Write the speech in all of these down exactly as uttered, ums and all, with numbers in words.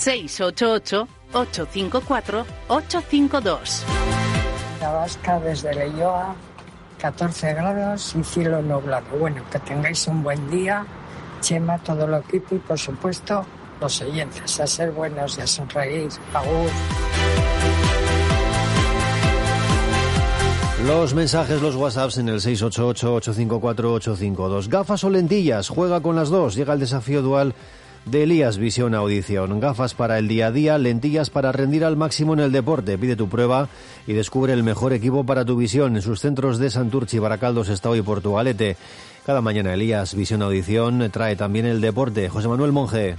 seis ocho ocho, ocho cinco cuatro, ocho cinco dos. La Vasca desde Leioa, catorce grados y cielo nublado. Bueno, que tengáis un buen día, Chema, todo el equipo y por supuesto los oyentes, a ser buenos y a sonreír. Agur. Los mensajes, los WhatsApps en el seis ocho ocho, ocho cinco cuatro, ocho cinco dos. Gafas o lentillas, juega con las dos. Llega el desafío dual de Elías Visión Audición. Gafas para el día a día, lentillas para rendir al máximo en el deporte. Pide tu prueba y descubre el mejor equipo para tu visión en sus centros de Santurchi, Baracaldo, Sestao y Portugalete. Cada mañana Elías Visión Audición trae también el deporte. José Manuel Monge.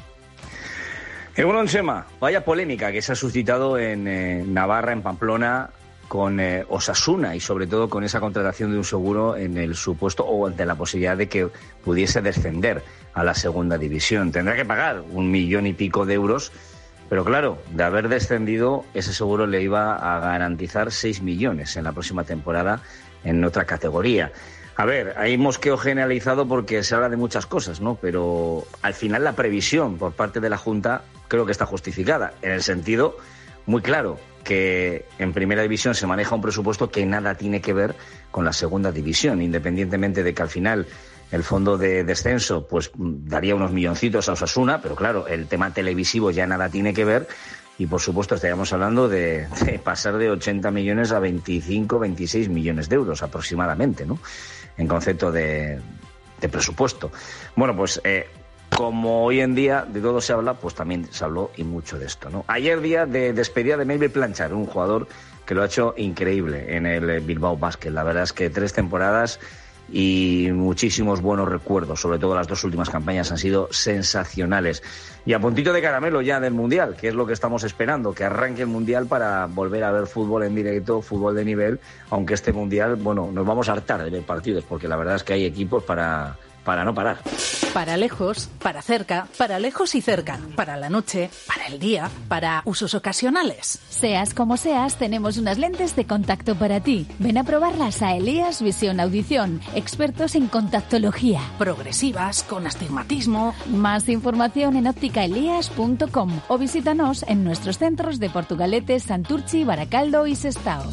Egunon, Chema, vaya polémica que se ha suscitado en eh, Navarra, en Pamplona, con eh, Osasuna y sobre todo con esa contratación de un seguro en el supuesto o ante la posibilidad de que pudiese descender a la segunda división. Tendrá que pagar un millón y pico de euros, pero claro, de haber descendido, ese seguro le iba a garantizar seis millones en la próxima temporada en otra categoría. A ver, hay mosqueo generalizado porque se habla de muchas cosas, ¿no? Pero al final la previsión por parte de la Junta creo que está justificada, en el sentido muy claro que en primera división se maneja un presupuesto que nada tiene que ver con la segunda división, independientemente de que al final el fondo de descenso pues daría unos milloncitos a Osasuna, pero claro, el tema televisivo ya nada tiene que ver y por supuesto estaríamos hablando de, de pasar de ochenta millones a veinticinco, veintiséis millones de euros aproximadamente, ¿no? En concepto de, de presupuesto. Bueno, pues eh, como hoy en día de todo se habla, pues también se habló y mucho de esto, ¿no? Ayer día de despedida de Melvin Planchar, un jugador que lo ha hecho increíble en el Bilbao Basket. La verdad es que tres temporadas y muchísimos buenos recuerdos, sobre todo las dos últimas campañas han sido sensacionales. Y a puntito de caramelo ya del Mundial, que es lo que estamos esperando, que arranque el Mundial para volver a ver fútbol en directo, fútbol de nivel, aunque este Mundial, bueno, nos vamos a hartar de ver partidos, porque la verdad es que hay equipos para... para no parar. Para lejos, para cerca, para lejos y cerca, para la noche, para el día, para usos ocasionales. Seas como seas, tenemos unas lentes de contacto para ti. Ven a probarlas a Elías Visión Audición, expertos en contactología. Progresivas, con astigmatismo. Más información en óptica elías punto com o visítanos en nuestros centros de Portugalete, Santurchi, Baracaldo y Sestao.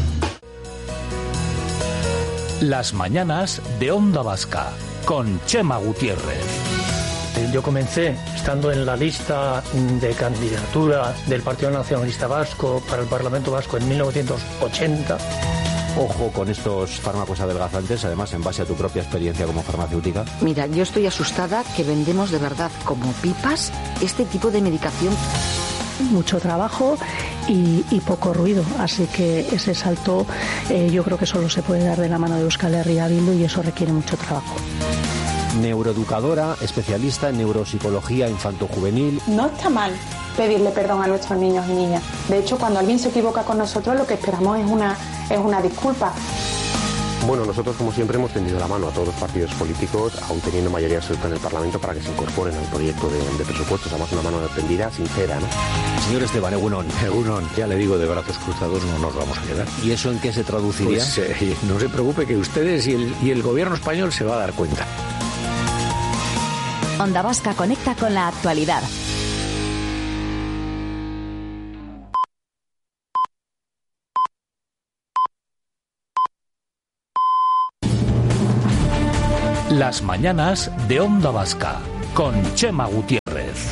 Las mañanas de Onda Vasca, con Chema Gutiérrez. Yo comencé estando en la lista de candidatura del Partido Nacionalista Vasco para el Parlamento Vasco en mil novecientos ochenta. Ojo con estos fármacos adelgazantes, además en base a tu propia experiencia como farmacéutica. Mira, yo estoy asustada que vendemos de verdad como pipas este tipo de medicación. Mucho trabajo y, y poco ruido, así que ese salto eh, yo creo que solo se puede dar de la mano de Euskal Herria Bildu y eso requiere mucho trabajo. Neuroeducadora, especialista en neuropsicología infanto-juvenil. No está mal pedirle perdón a nuestros niños y niñas. De hecho, cuando alguien se equivoca con nosotros, lo que esperamos es una, es una disculpa. Bueno, nosotros como siempre hemos tendido la mano a todos los partidos políticos, aún teniendo mayoría absoluta en el Parlamento, para que se incorporen al proyecto de, de presupuestos. Además, una mano tendida, sincera, ¿no? Señor Esteban, Egunon. Egunon, ya le digo, de brazos cruzados no nos vamos a quedar. ¿Y eso en qué se traduciría? Pues eh, no se preocupe, que ustedes y el, y el gobierno español se va a dar cuenta. Onda Vasca conecta con la actualidad. Las mañanas de Onda Vasca, con Chema Gutiérrez.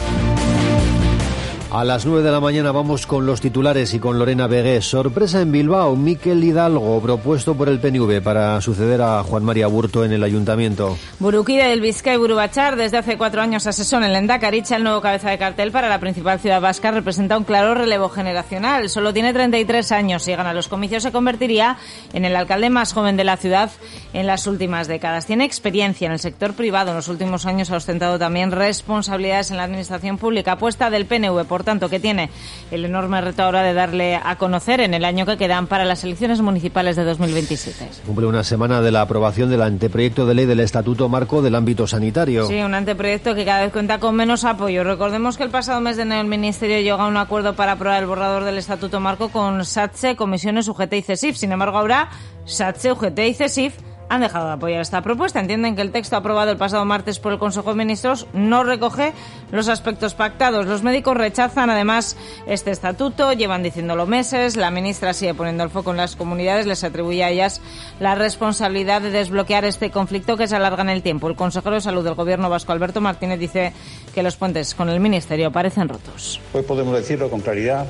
A las nueve de la mañana vamos con los titulares y con Lorena Vegués. Sorpresa en Bilbao, Mikel Hidalgo, propuesto por el P N V para suceder a Juan María Burto en el ayuntamiento. Burukide del Bizkai Burubachar, desde hace cuatro años asesor en Lehendakaritza, el nuevo cabeza de cartel para la principal ciudad vasca, representa un claro relevo generacional. Solo tiene treinta y tres años. Si gana los comicios se convertiría en el alcalde más joven de la ciudad en las últimas décadas. Tiene experiencia en el sector privado. En los últimos años ha ostentado también responsabilidades en la administración pública. Apuesta del P N V, por tanto, que tiene el enorme reto ahora de darle a conocer en el año que quedan para las elecciones municipales de dos mil veintisiete. Cumple una semana de la aprobación del anteproyecto de ley del Estatuto Marco del ámbito sanitario. Sí, un anteproyecto que cada vez cuenta con menos apoyo. Recordemos que el pasado mes de enero el Ministerio llegó a un acuerdo para aprobar el borrador del Estatuto Marco con SATSE, Comisiones, U G T y CESIF. Sin embargo, ahora SATSE, U G T y CESIF han dejado de apoyar esta propuesta. Entienden que el texto aprobado el pasado martes por el Consejo de Ministros no recoge los aspectos pactados. Los médicos rechazan además este estatuto, llevan diciéndolo meses. La ministra sigue poniendo el foco en las comunidades, les atribuye a ellas la responsabilidad de desbloquear este conflicto que se alarga en el tiempo. El consejero de Salud del Gobierno vasco, Alberto Martínez, dice que los puentes con el Ministerio parecen rotos. Hoy podemos decirlo con claridad,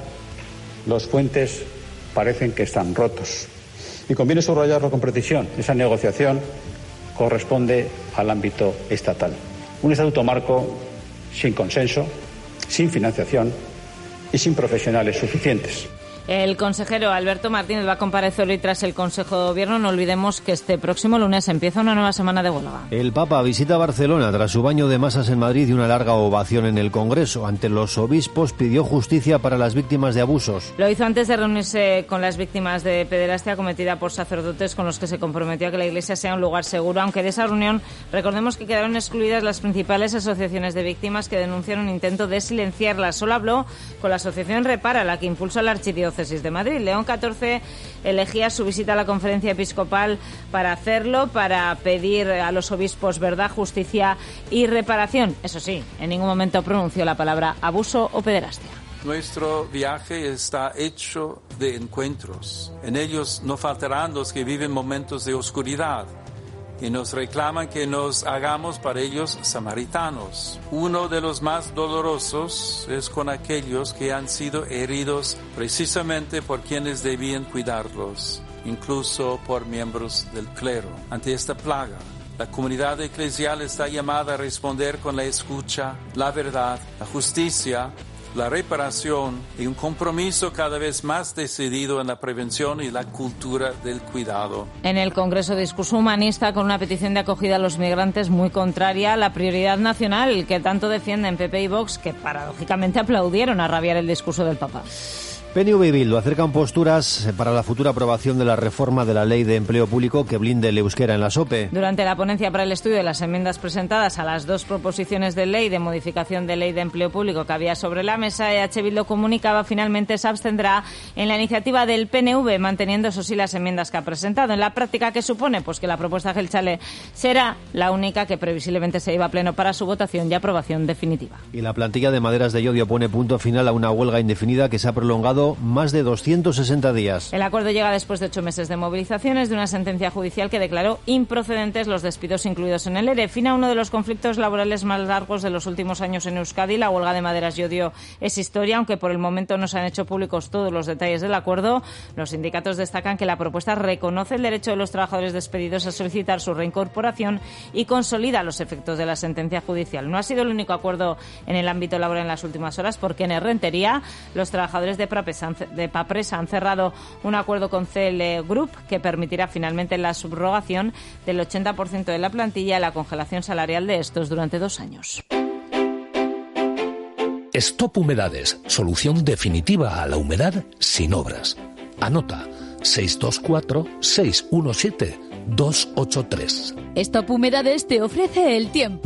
los puentes parecen que están rotos. Y conviene subrayarlo con precisión. Esa negociación corresponde al ámbito estatal. Un estatuto marco sin consenso, sin financiación y sin profesionales suficientes. El consejero Alberto Martínez va a comparecer hoy tras el Consejo de Gobierno. No olvidemos que este próximo lunes empieza una nueva semana de huelga. El Papa visita Barcelona tras su baño de masas en Madrid y una larga ovación en el Congreso. Ante los obispos pidió justicia para las víctimas de abusos. Lo hizo antes de reunirse con las víctimas de pederastia cometida por sacerdotes con los que se comprometió a que la Iglesia sea un lugar seguro, aunque de esa reunión recordemos que quedaron excluidas las principales asociaciones de víctimas que denunciaron un intento de silenciarlas. Solo habló con la asociación Repara, la que impulsa la archidiócesis de Madrid. León catorce elegía su visita a la conferencia episcopal para hacerlo, para pedir a los obispos verdad, justicia y reparación. Eso sí, en ningún momento pronunció la palabra abuso o pederastia. Nuestro viaje está hecho de encuentros. En ellos no faltarán los que viven momentos de oscuridad y nos reclaman que nos hagamos para ellos samaritanos. Uno de los más dolorosos es con aquellos que han sido heridos precisamente por quienes debían cuidarlos, incluso por miembros del clero. Ante esta plaga, la comunidad eclesial está llamada a responder con la escucha, la verdad, la justicia, la reparación y un compromiso cada vez más decidido en la prevención y la cultura del cuidado. En el Congreso, discurso humanista con una petición de acogida a los migrantes muy contraria a la prioridad nacional que tanto defienden P P y Vox, que paradójicamente aplaudieron a rabiar el discurso del Papa. P N V y Bildu acercan posturas para la futura aprobación de la reforma de la Ley de Empleo Público que blinde el euskera en la S O P E. Durante la ponencia para el estudio de las enmiendas presentadas a las dos proposiciones de ley de modificación de Ley de Empleo Público que había sobre la mesa, E H Bildu comunicaba finalmente se abstendrá en la iniciativa del P N V, manteniendo eso sí las enmiendas que ha presentado. En la práctica, ¿qué supone? Pues que la propuesta Geltzale será la única que previsiblemente se lleva a pleno para su votación y aprobación definitiva. Y la plantilla de Maderas de Llodio pone punto final a una huelga indefinida que se ha prolongado más de doscientos sesenta días. El acuerdo llega después de ocho meses de movilizaciones, de una sentencia judicial que declaró improcedentes los despidos incluidos en el E R E. Fin a uno de los conflictos laborales más largos de los últimos años en Euskadi. La huelga de Maderas Llodio es historia, aunque por el momento no se han hecho públicos todos los detalles del acuerdo. Los sindicatos destacan que la propuesta reconoce el derecho de los trabajadores despedidos a solicitar su reincorporación y consolida los efectos de la sentencia judicial. No ha sido el único acuerdo en el ámbito laboral en las últimas horas, porque en Errentería los trabajadores de Prapesa han de Papresa han cerrado un acuerdo con C L Group que permitirá finalmente la subrogación del ochenta por ciento de la plantilla y la congelación salarial de estos durante dos años. Stop Humedades, solución definitiva a la humedad sin obras. Anota seis dos cuatro, seis uno siete, dos ocho tres. Stop Humedades te ofrece el tiempo.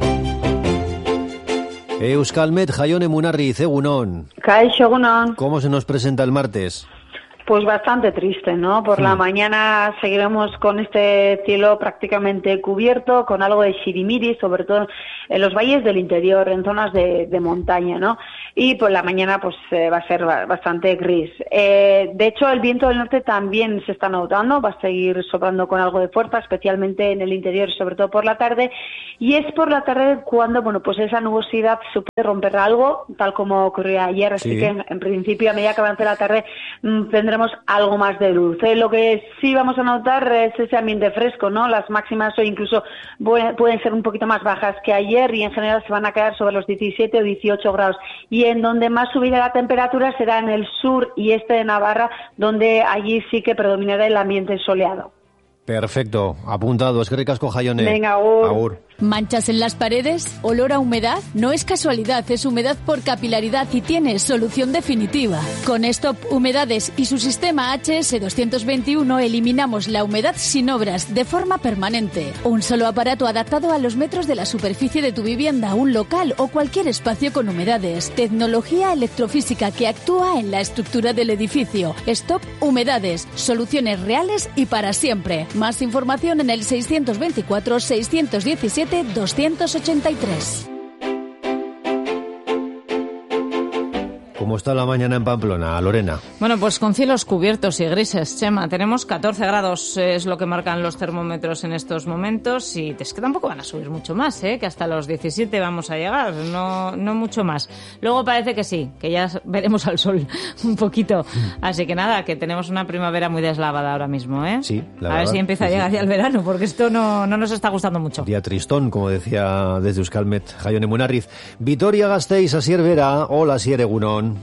Euskalmet, Jaione Munarri, Egunon. Kaixo, egunon. ¿Cómo se nos presenta el martes? Pues bastante triste, ¿no? Por hmm. la mañana seguiremos con este cielo prácticamente cubierto, con algo de shirimiri, sobre todo en los valles del interior, en zonas de, de montaña, ¿no? Y por la mañana pues eh, va a ser bastante gris. Eh, de hecho, el viento del norte también se está notando, va a seguir soplando con algo de fuerza, especialmente en el interior, sobre todo por la tarde. Y es por la tarde cuando, bueno, pues esa nubosidad se puede romper algo, tal como ocurrió ayer. Así sí. que, en, en principio, a medida que avance la tarde, mmm, tendremos algo más de luz. ¿eh? Lo que sí vamos a notar es ese ambiente fresco, ¿no? Las máximas hoy incluso pueden ser un poquito más bajas que ayer y en general se van a quedar sobre los diecisiete o dieciocho grados. Y en donde más subirá la temperatura será en el sur y este de Navarra, donde allí sí que predominará el ambiente soleado. Perfecto, apuntado. Es que ricasco, Jaione. Venga, agur. Agur. ¿Manchas en las paredes? ¿Olor a humedad? No es casualidad, es humedad por capilaridad y tiene solución definitiva. Con Stop Humedades y su sistema H S doscientos veintiuno eliminamos la humedad sin obras de forma permanente. Un solo aparato adaptado a los metros de la superficie de tu vivienda, un local o cualquier espacio con humedades. Tecnología electrofísica que actúa en la estructura del edificio. Stop Humedades. Soluciones reales y para siempre. Más información en el seiscientos veinticuatro seiscientos diecisiete doscientos ochenta y tres. ¿Cómo está la mañana en Pamplona, Lorena? Bueno, pues con cielos cubiertos y grises, Chema. Tenemos catorce grados, es lo que marcan los termómetros en estos momentos, y es que tampoco van a subir mucho más, ¿eh? Que hasta los diecisiete vamos a llegar, no, no mucho más. Luego parece que sí, que ya veremos al sol un poquito. Así que nada, que tenemos una primavera muy deslavada ahora mismo, ¿eh? Sí, la A verdad, ver si empieza sí, a llegar sí. ya el verano, porque esto no, no nos está gustando mucho. Día tristón, como decía desde Euskalmet Jaione Munarriz. Vitoria Gasteiz, Asier Vera. Hola, Asier Egunon.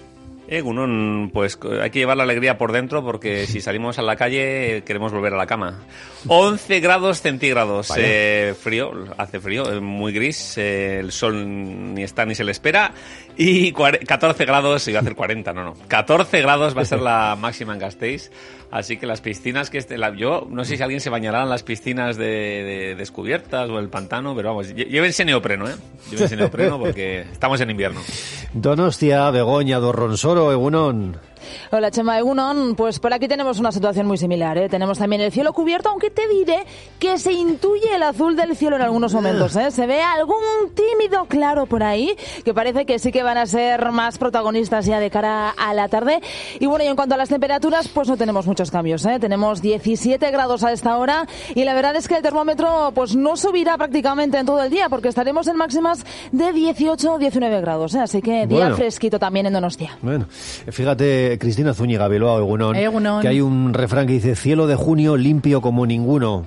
Egunon, pues hay que llevar la alegría por dentro, porque si salimos a la calle queremos volver a la cama. once grados centígrados, eh, frío, hace frío, eh, muy gris, eh, el sol ni está ni se le espera, y catorce grados, iba a hacer cuarenta, no, no, catorce grados va a ser la máxima en Gasteiz, así que las piscinas que este, la, yo no sé si alguien se bañará en las piscinas de, de descubiertas o el pantano, pero vamos, llévense neopreno, eh, llévense neopreno porque estamos en invierno. Donostia, Begoña, Dorronsoro, Egunon. Hola, Chema, Egunon. Pues por aquí tenemos una situación muy similar, ¿eh? Tenemos también el cielo cubierto, aunque te diré que se intuye el azul del cielo en algunos momentos, ¿eh? Se ve algún tímido claro por ahí, que parece que sí que van a ser más protagonistas ya de cara a la tarde. Y bueno, y en cuanto a las temperaturas, pues no tenemos muchos cambios, ¿eh? Tenemos diecisiete grados a esta hora, y la verdad es que el termómetro pues no subirá prácticamente en todo el día, porque estaremos en máximas de dieciocho o diecinueve grados, ¿eh? Así que día Bueno. fresquito también en Donostia. Bueno, fíjate, Cristina Zúñiga, Bilbao, Egunon, Egunon. que hay un refrán que dice: cielo de junio limpio como ninguno.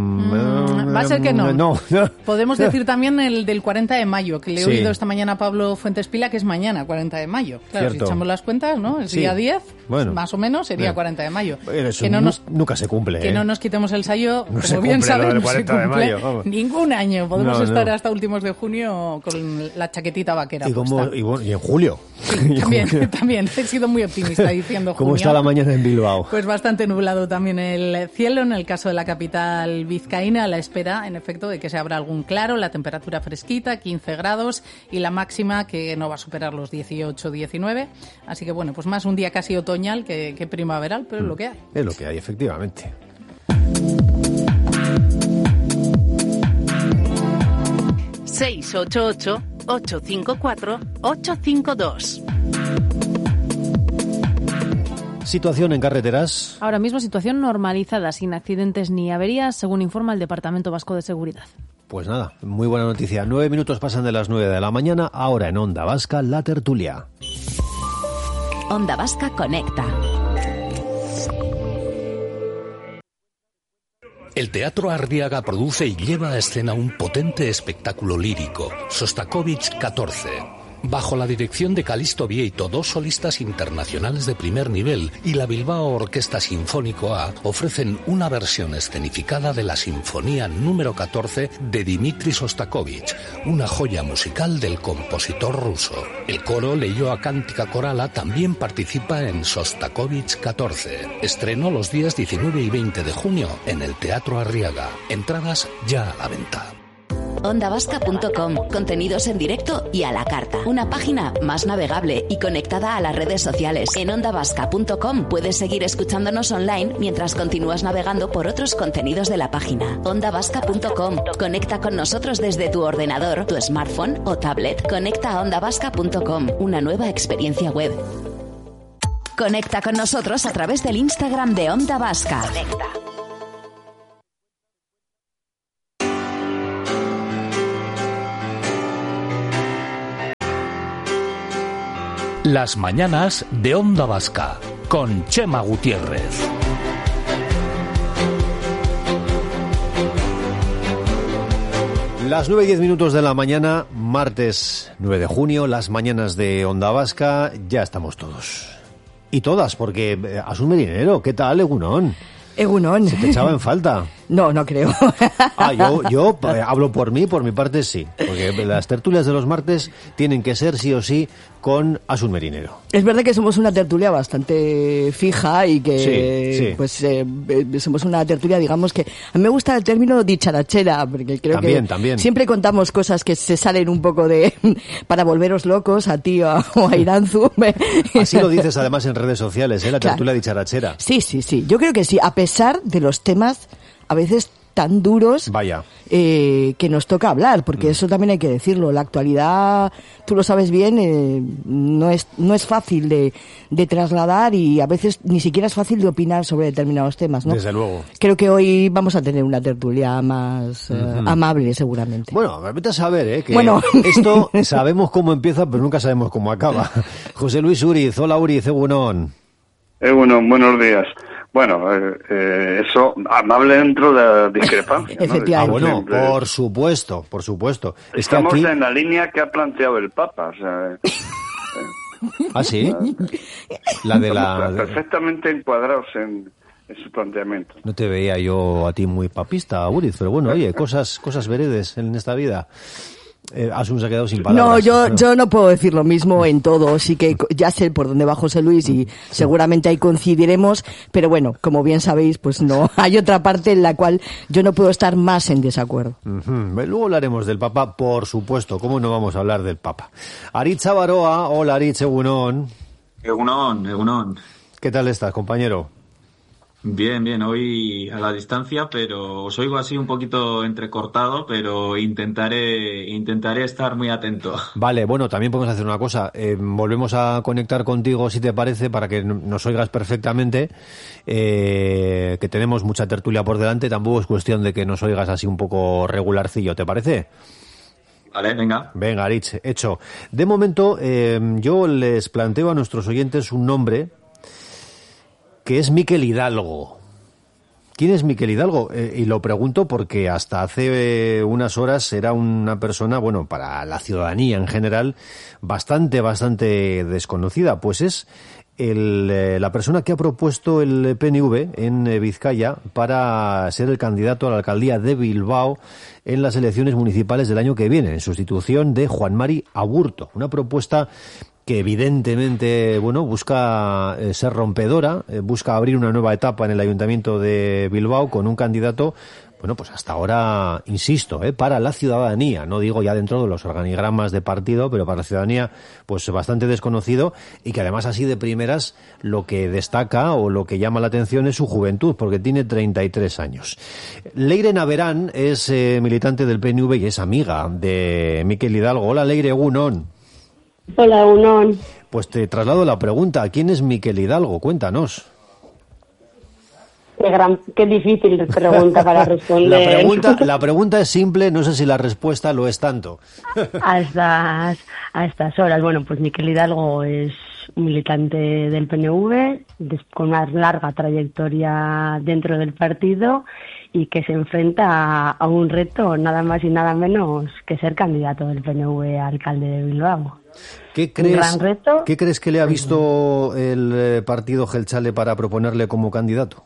Mm, va a ser que no. No. Podemos decir también el del cuarenta de mayo, que le he Sí. oído esta mañana a Pablo Fuentes Pila, que es mañana, cuarenta de mayo. Claro, Cierto. si echamos las cuentas, ¿no? El Sí. día diez, Bueno. más o menos, sería Bueno. cuarenta de mayo. Bueno, eso que no nu- nos, nunca se cumple, que ¿eh? no nos quitemos el sallo, No como se bien cumple lo saben, del no se cuarenta de cumple mayo, vamos. ningún año. Podemos No, estar no. hasta últimos de junio con la chaquetita vaquera Y, como, puesta. y, bueno, y en julio. También, también. He sido muy optimista diciendo junio. ¿Cómo está la mañana en Bilbao? Pues bastante nublado también el cielo, en el caso de la capital vizcaína, a la espera, en efecto, de que se abra algún claro, la temperatura fresquita, quince grados, y la máxima que no va a superar los dieciocho diecinueve. Así que bueno, pues más un día casi otoñal que, que primaveral, pero es lo que hay. Es lo que hay, efectivamente. seis ocho ocho, ocho cinco cuatro, ocho cinco dos. Situación en carreteras. Ahora mismo situación normalizada, sin accidentes ni averías, según informa el Departamento Vasco de Seguridad. Pues nada, muy buena noticia. Nueve minutos pasan de las nueve de la mañana. Ahora en Onda Vasca, la tertulia. Onda Vasca Conecta. El Teatro Arriaga produce y lleva a escena un potente espectáculo lírico, Sostakovich catorce. Bajo la dirección de Calixto Vieito, dos solistas internacionales de primer nivel y la Bilbao Orquesta Sinfónico A ofrecen una versión escenificada de la Sinfonía número catorce de Dmitri Sostakovich, una joya musical del compositor ruso. El coro Leioa Cántica Corala también participa en Sostakovich catorce. Estreno los días diecinueve y veinte de junio en el Teatro Arriaga. Entradas ya a la venta. onda vasca punto com, contenidos en directo y a la carta. Una página más navegable y conectada a las redes sociales. En onda vasca punto com puedes seguir escuchándonos online mientras continúas navegando por otros contenidos de la página. onda vasca punto com. Conecta con nosotros desde tu ordenador, tu smartphone o tablet. Conecta a onda vasca punto com, una nueva experiencia web. Conecta con nosotros a través del Instagram de Onda Vasca. Conecta. Las mañanas de Onda Vasca, con Chema Gutiérrez. Las nueve y diez minutos de la mañana, martes nueve de junio, las mañanas de Onda Vasca, ya estamos todos. Y todas, porque eh, Asun Merinero, ¿qué tal, Egunon? Egunon. Se te echaba en falta. No, no creo. Ah, yo, yo eh, hablo por mí, por mi parte sí, porque las tertulias de los martes tienen que ser sí o sí con Asun Merinero. Es verdad que somos una tertulia bastante fija y que Sí, sí. pues eh, somos una tertulia, digamos que a mí me gusta el término dicharachera, porque creo También, que también. siempre contamos cosas que se salen un poco de para volveros locos a ti o a, o a Iranzu. Así lo dices además en redes sociales, ¿eh? La Claro. tertulia dicharachera. Sí, sí, sí. Yo creo que sí, a pesar de los temas a veces tan duros Vaya. eh, que nos toca hablar, porque eso también hay que decirlo. La actualidad, tú lo sabes bien, eh, no es no es fácil de, de trasladar y a veces ni siquiera es fácil de opinar sobre determinados temas, ¿no? Desde luego. Creo que hoy vamos a tener una tertulia más eh, Ujú. amable, seguramente. Bueno, vete a saber, ¿eh? Que Bueno. esto sabemos cómo empieza, pero nunca sabemos cómo acaba. José Luis Uriz, hola Uriz, egunon. Eh, bueno, buenos días. Bueno, eh, eh, eso, amable dentro de la discrepancia. ¿no? Ah, bueno, Siempre- por supuesto, por supuesto. Es que Estamos aquí... en la línea que ha planteado el Papa. O sea, eh, Ah, sí. La de la... estamos perfectamente encuadrados en, en su planteamiento. No te veía yo a ti muy papista, Uriz, pero bueno, oye, cosas, cosas veredes en esta vida. Eh, Asun se ha quedado sin palabras. No, yo, yo no puedo decir lo mismo en todo. Sí que ya sé por dónde va José Luis y seguramente ahí coincidiremos, pero bueno, como bien sabéis, pues no. Hay otra parte en la cual yo no puedo estar más en desacuerdo. Ujú. Luego hablaremos del Papa, por supuesto. ¿Cómo no vamos a hablar del Papa? Aritz Baroa, hola Aritz, egunon. Egunon, Egunon. ¿Qué tal estás, compañero? Bien, bien, hoy a la distancia, pero os oigo así un poquito entrecortado, pero intentaré intentaré estar muy atento. Vale, bueno, también podemos hacer una cosa. Eh, volvemos a conectar contigo, si te parece, para que nos oigas perfectamente. Eh, que tenemos mucha tertulia por delante. Tampoco es cuestión de que nos oigas así un poco regularcillo, ¿te parece? Vale, venga. Venga, Aritz, hecho. De momento, eh, yo les planteo a nuestros oyentes un nombre que es Miquel Hidalgo. ¿Quién es Miquel Hidalgo? Eh, y lo pregunto porque hasta hace eh, unas horas era una persona, bueno, para la ciudadanía en general, bastante, bastante desconocida. Pues es el, eh, la persona que ha propuesto el P N V en eh, Vizcaya para ser el candidato a la alcaldía de Bilbao en las elecciones municipales del año que viene, en sustitución de Juan Mari Aburto. Una propuesta que evidentemente, bueno, busca eh, ser rompedora, eh, busca abrir una nueva etapa en el Ayuntamiento de Bilbao con un candidato, bueno, pues hasta ahora, insisto, eh, para la ciudadanía, no digo ya dentro de los organigramas de partido, pero para la ciudadanía, pues bastante desconocido y que además así de primeras lo que destaca o lo que llama la atención es su juventud, porque tiene treinta y tres años. Leire Naverán es eh, militante del P N V y es amiga de Miquel Hidalgo. Hola Leire, egunon. Hola, Unón. Pues te traslado la pregunta. ¿Quién es Miquel Hidalgo? Cuéntanos. Qué, gran, qué difícil pregunta para responder. La pregunta, la pregunta es simple, no sé si la respuesta lo es tanto. A estas, a estas horas. Bueno, pues Miquel Hidalgo es un militante del P N V con una larga trayectoria dentro del partido y que se enfrenta a, a un reto nada más y nada menos que ser candidato del P N V a alcalde de Bilbao. ¿Qué crees, un gran reto. ¿Qué crees que le ha visto el eh, partido Geltzale para proponerle como candidato?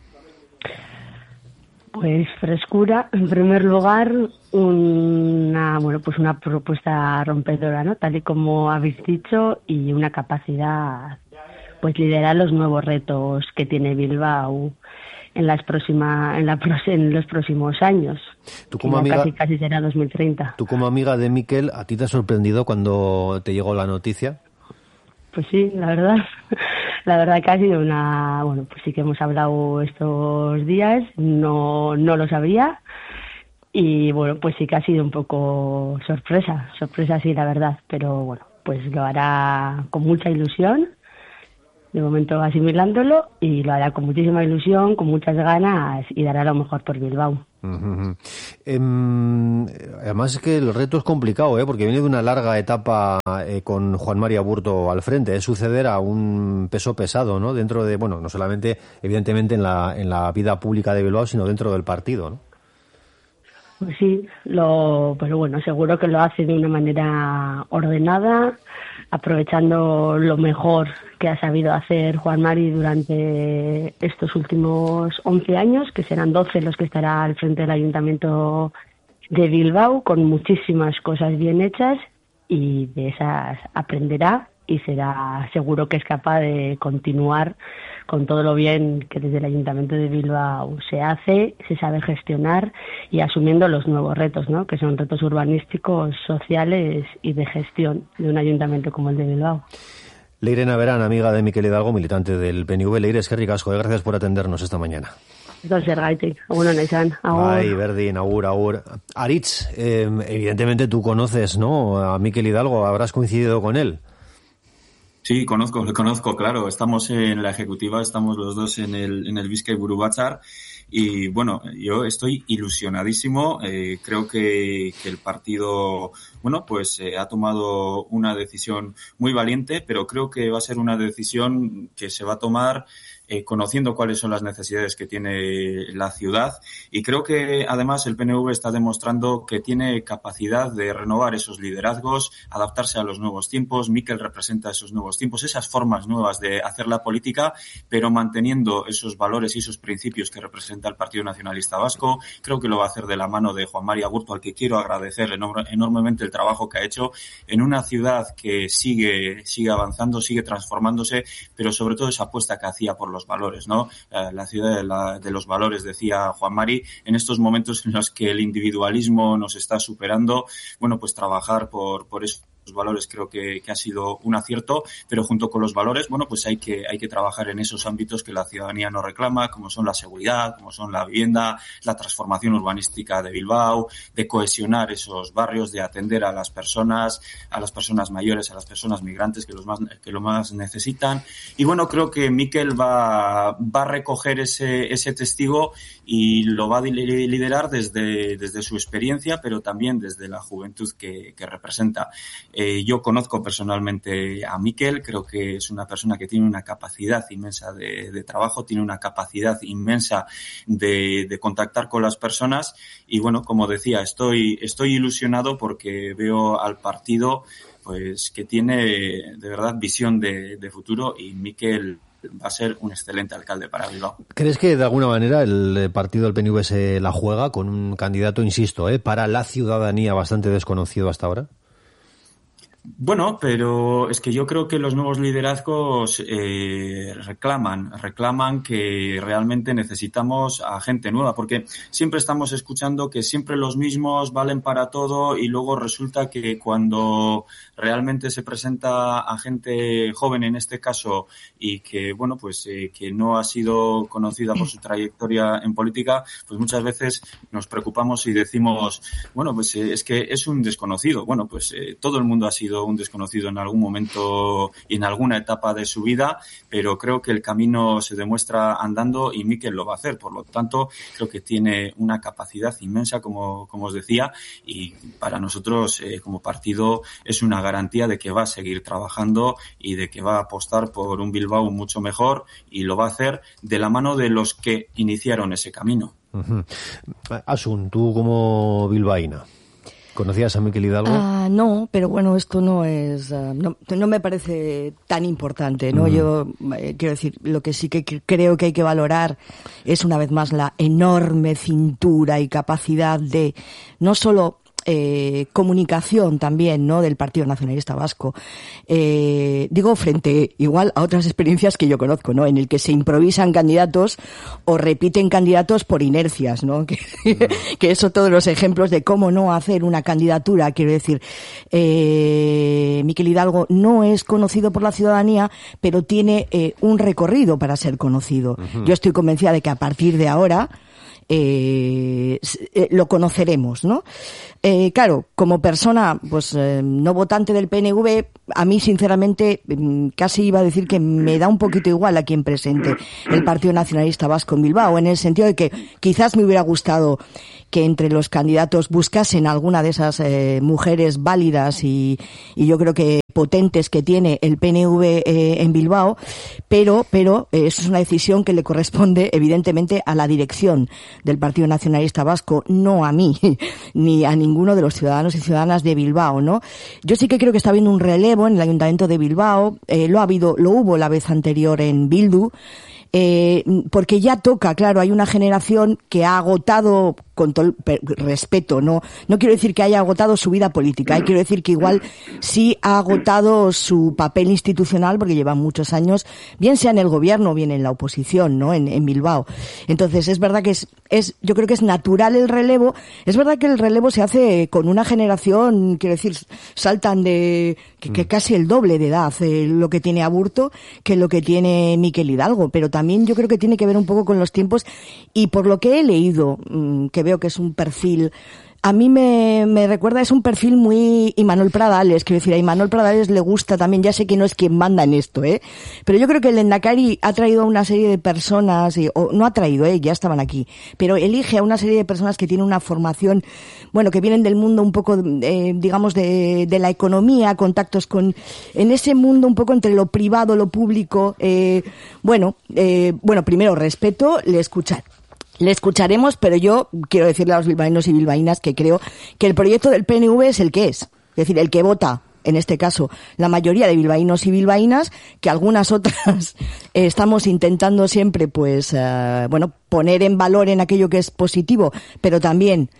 Pues frescura, en primer lugar, una bueno pues una propuesta rompedora, ¿no? Tal y como habéis dicho, y una capacidad pues liderar los nuevos retos que tiene Bilbao en las próximas en, la, en los próximos años. Tú como que amiga, casi casi será dos mil treinta. Tú como amiga de Miquel, ¿a ti te ha sorprendido cuando te llegó la noticia? Pues sí, la verdad. La verdad que ha sido una... Bueno, pues sí que hemos hablado estos días, no, no lo sabía y bueno, pues sí que ha sido un poco sorpresa, sorpresa sí, la verdad, pero bueno, pues lo hará con mucha ilusión, de momento asimilándolo, y lo hará con muchísima ilusión, con muchas ganas y dará lo mejor por Bilbao. Uh-huh. Eh, además es que el reto es complicado, ¿eh? Porque viene de una larga etapa eh, con Juan Mari Aburto al frente, es suceder a un peso pesado, ¿no? Dentro de, bueno, no solamente evidentemente en la en la vida pública de Bilbao, sino dentro del partido, ¿no? Pues sí, lo, pero bueno, seguro que lo hace de una manera ordenada, aprovechando lo mejor que ha sabido hacer Juan Mari durante estos últimos once años, que serán doce los que estará al frente del Ayuntamiento de Bilbao, con muchísimas cosas bien hechas, y de esas aprenderá y será seguro que es capaz de continuar con todo lo bien que desde el Ayuntamiento de Bilbao se hace, se sabe gestionar y asumiendo los nuevos retos, ¿no?, que son retos urbanísticos, sociales y de gestión de un ayuntamiento como el de Bilbao. Leire Naverán, amiga de Mikel Hidalgo, militante del P N V. Leire, eskerrik asko, gracias por atendernos esta mañana. Zergaitik, agur ona izan, agur. Ay, Berdin, agur, agur. Aritz, eh, evidentemente tú conoces, ¿no?, a Mikel Hidalgo, habrás coincidido con él. Sí, conozco, le conozco, claro. Estamos en la ejecutiva, estamos los dos en el en el Bizkai Buru Batzar y bueno, yo estoy ilusionadísimo. Eh, creo que, que el partido, bueno, pues eh, ha tomado una decisión muy valiente, pero creo que va a ser una decisión que se va a tomar Eh, conociendo cuáles son las necesidades que tiene la ciudad, y creo que además el P N V está demostrando que tiene capacidad de renovar esos liderazgos, adaptarse a los nuevos tiempos. Mikel representa esos nuevos tiempos, esas formas nuevas de hacer la política, pero manteniendo esos valores y esos principios que representa el Partido Nacionalista Vasco. Creo que lo va a hacer de la mano de Juan Mari Agurto, al que quiero agradecer enorme, enormemente el trabajo que ha hecho en una ciudad que sigue sigue avanzando, sigue transformándose, pero sobre todo esa apuesta que hacía por los los valores, ¿no? Eh, la ciudad de, la, de los valores, decía Juan Mari, en estos momentos en los que el individualismo nos está superando, bueno, pues trabajar por, por eso. Los valores creo que, que ha sido un acierto, pero junto con los valores, bueno, pues hay que hay que trabajar en esos ámbitos que la ciudadanía nos reclama, como son la seguridad, como son la vivienda, la transformación urbanística de Bilbao, de cohesionar esos barrios, de atender a las personas, a las personas mayores, a las personas migrantes que los más que lo más necesitan. Y bueno, creo que Mikel va va a recoger ese ese testigo y lo va a liderar desde desde su experiencia, pero también desde la juventud que, que representa. Eh, yo conozco personalmente a Mikel, creo que es una persona que tiene una capacidad inmensa de, de trabajo, tiene una capacidad inmensa de, de contactar con las personas y bueno, como decía, estoy, estoy ilusionado porque veo al partido pues que tiene de verdad visión de, de futuro y Mikel va a ser un excelente alcalde para Bilbao. ¿Crees que de alguna manera el partido del P N V se la juega con un candidato, insisto, eh, para la ciudadanía bastante desconocido hasta ahora? Bueno, pero es que yo creo que los nuevos liderazgos eh, reclaman, reclaman que realmente necesitamos a gente nueva, porque siempre estamos escuchando que siempre los mismos valen para todo y luego resulta que cuando realmente se presenta a gente joven en este caso y que, bueno, pues eh, que no ha sido conocida por su trayectoria en política, pues muchas veces nos preocupamos y decimos, bueno, pues eh, es que es un desconocido. Bueno, pues eh, todo el mundo ha sido un desconocido en algún momento y en alguna etapa de su vida, pero creo que el camino se demuestra andando y Mikel lo va a hacer. Por lo tanto, creo que tiene una capacidad inmensa, como, como os decía, y para nosotros eh, como partido es una garantía de que va a seguir trabajando y de que va a apostar por un Bilbao mucho mejor y lo va a hacer de la mano de los que iniciaron ese camino. Uh-huh. Asun, tú como bilbaína, ¿conocías a Mikel Hidalgo? Ah, no, pero bueno, esto no es, uh, no, no me parece tan importante, ¿no? Mm. Yo eh, quiero decir, lo que sí que creo que hay que valorar es una vez más la enorme cintura y capacidad de no solo Eh, comunicación también, ¿no?, del Partido Nacionalista Vasco. Eh, digo, frente igual a otras experiencias que yo conozco, ¿no?, en el que se improvisan candidatos o repiten candidatos por inercias, ¿no? Que, mm. que eso, todos los ejemplos de cómo no hacer una candidatura, quiero decir, eh, Mikel Hidalgo no es conocido por la ciudadanía, pero tiene eh, un recorrido para ser conocido. Uh-huh. Yo estoy convencida de que a partir de ahora Eh, eh, lo conoceremos, ¿no? Eh, claro, como persona, pues eh, no votante del P N V, a mí sinceramente casi iba a decir que me da un poquito igual a quien presente el Partido Nacionalista Vasco en Bilbao, en el sentido de que quizás me hubiera gustado que entre los candidatos buscasen alguna de esas eh, mujeres válidas y, y yo creo que potentes que tiene el P N V eh, en Bilbao, pero pero eh, eso es una decisión que le corresponde evidentemente a la dirección del Partido Nacionalista Vasco, no a mí ni a ninguno de los ciudadanos y ciudadanas de Bilbao, ¿no? Yo sí que creo que está habiendo un relevo en el Ayuntamiento de Bilbao, eh, lo ha habido, lo hubo la vez anterior en Bildu. Eh, porque ya toca, claro, hay una generación que ha agotado, con todo el respeto, no no quiero decir que haya agotado su vida política, eh, quiero decir que igual sí ha agotado su papel institucional, porque lleva muchos años, bien sea en el gobierno, bien en la oposición, ¿no? En, en Bilbao. Entonces es verdad que es, es, yo creo que es natural el relevo, es verdad que el relevo se hace con una generación, quiero decir, saltan de, que, que casi el doble de edad, eh, lo que tiene Aburto que lo que tiene Miquel Hidalgo, pero también yo creo que tiene que ver un poco con los tiempos, y por lo que he leído, que veo que es un perfil, a mí me, me recuerda, es un perfil muy Imanol Pradales, quiero decir, a Imanol Pradales le gusta también, ya sé que no es quien manda en esto, ¿eh? Pero yo creo que el Lehendakari ha traído a una serie de personas, y, o no ha traído, ¿eh? Ya estaban aquí, pero elige a una serie de personas que tienen una formación, bueno, que vienen del mundo un poco, eh, digamos, de, de la economía, contactos con, en ese mundo un poco entre lo privado, lo público, eh, bueno, eh, bueno, primero respeto, le escuchar. Le escucharemos, pero yo quiero decirle a los bilbaínos y bilbaínas que creo que el proyecto del P N V es el que es. Es decir, el que vota, en este caso, la mayoría de bilbaínos y bilbaínas, que algunas otras eh, estamos intentando siempre, pues, uh, bueno, poner en valor en aquello que es positivo, pero también,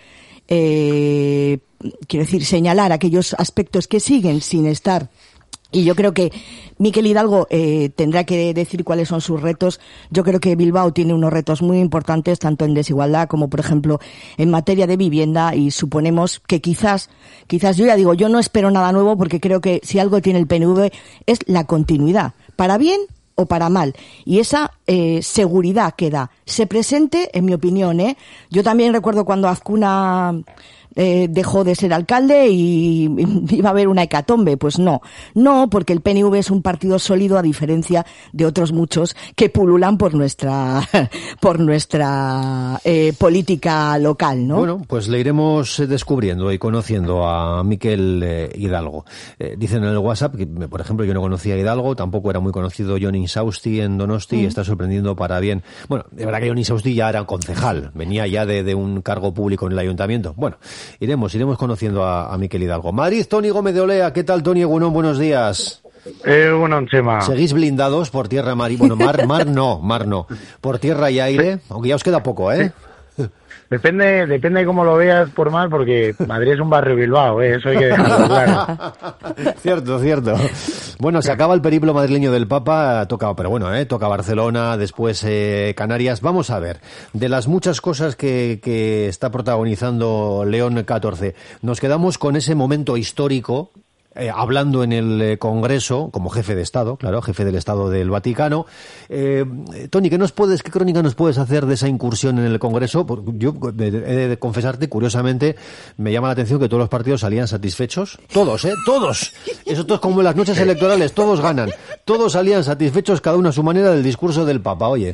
eh, quiero decir, señalar aquellos aspectos que siguen sin estar. Y yo creo que Miquel Hidalgo eh, tendrá que decir cuáles son sus retos. Yo creo que Bilbao tiene unos retos muy importantes, tanto en desigualdad como, por ejemplo, en materia de vivienda, y suponemos que quizás, quizás yo ya digo, yo no espero nada nuevo, porque creo que si algo tiene el P N V es la continuidad, para bien o para mal, y esa eh, seguridad que da. Se presente, en mi opinión, ¿eh? Yo también recuerdo cuando Azcuna Eh, dejó de ser alcalde y iba a haber una hecatombe. Pues no, no, porque el P N V es un partido sólido, a diferencia de otros muchos que pululan por nuestra por nuestra eh, política local, ¿no? Bueno, pues le iremos descubriendo y conociendo a Miquel eh, Hidalgo. Eh, dicen en el WhatsApp que, por ejemplo, yo no conocía a Hidalgo, tampoco era muy conocido Jon Insausti en Donosti, mm. está sorprendiendo para bien. Bueno, de verdad que Jon Insausti ya era concejal, venía ya de, de un cargo público en el ayuntamiento. Bueno, Iremos, iremos conociendo a, a Miquel Hidalgo. Madrid, Toni Gómez de Olea. ¿Qué tal, Toni Egunon? Buenos días. Eh, bueno, Chema. ¿Seguís blindados por tierra, mar y... Bueno, mar, mar no, mar no. Por tierra y aire, aunque ya os queda poco, ¿eh? Sí. Depende, depende de cómo lo veas por mar, porque Madrid es un barrio Bilbao, ¿eh? Eso hay que dejarlo claro. Cierto, cierto. Bueno, se acaba el periplo madrileño del Papa, toca, pero bueno, ¿eh? Toca Barcelona, después eh, Canarias. Vamos a ver, de las muchas cosas que, que está protagonizando León catorce, nos quedamos con ese momento histórico, Eh, hablando en el eh, Congreso, como jefe de Estado, claro, jefe del Estado del Vaticano. Eh, Toni, ¿qué nos puedes, qué crónica nos puedes hacer de esa incursión en el Congreso? Porque yo he de confesarte, curiosamente, me llama la atención que todos los partidos salían satisfechos. Todos, ¿eh? Todos. Eso es como en las noches electorales, todos ganan. Todos salían satisfechos, cada uno a su manera, del discurso del Papa, oye.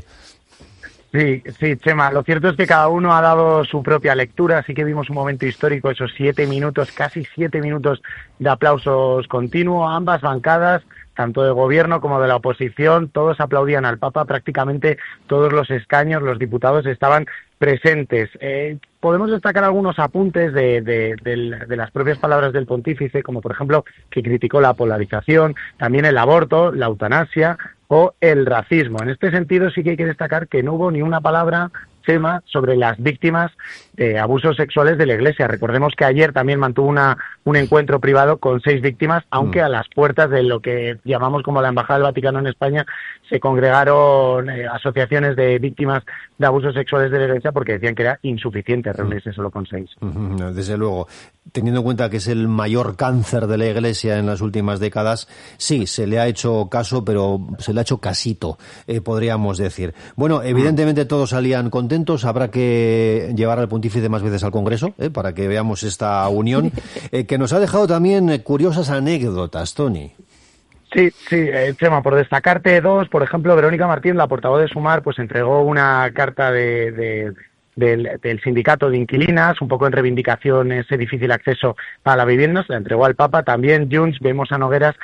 Sí, sí, Chema, lo cierto es que cada uno ha dado su propia lectura, así que vimos un momento histórico, esos siete minutos, casi siete minutos de aplausos continuos, ambas bancadas, tanto de gobierno como de la oposición, todos aplaudían al Papa, prácticamente todos los escaños, los diputados estaban presentes. Eh, podemos destacar algunos apuntes de, de, de, de las propias palabras del pontífice, como por ejemplo que criticó la polarización, también el aborto, la eutanasia o el racismo. En este sentido sí que hay que destacar que no hubo ni una palabra, Chema, sobre las víctimas de abusos sexuales de la Iglesia. Recordemos que ayer también mantuvo una, un encuentro privado con seis víctimas, aunque a las puertas de lo que llamamos como la Embajada del Vaticano en España se congregaron eh, asociaciones de víctimas de abusos sexuales de la Iglesia porque decían que era insuficiente reunirse solo con seis. Desde luego, teniendo en cuenta que es el mayor cáncer de la Iglesia en las últimas décadas, sí, se le ha hecho caso, pero se le ha hecho casito, eh, podríamos decir. Bueno, evidentemente todos salían contentos, habrá que llevar al pontífice más veces al Congreso, eh, para que veamos esta unión, eh, que nos ha dejado también eh, curiosas anécdotas, Toni. Sí, sí, eh, Chema, por destacarte dos, por ejemplo, Verónica Martín, la portavoz de Sumar, pues entregó una carta de, de, del, del sindicato de inquilinas, un poco en reivindicación ese difícil acceso a la vivienda, se la entregó al Papa. También Junts, vemos a Nogueras